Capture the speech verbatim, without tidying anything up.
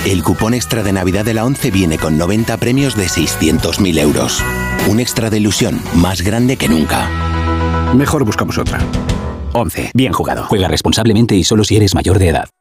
El cupón extra de Navidad de la ONCE viene con noventa premios de seiscientos mil euros. Un extra de ilusión más grande que nunca. Mejor buscamos otra. ONCE. Bien jugado. Juega responsablemente y solo si eres mayor de edad.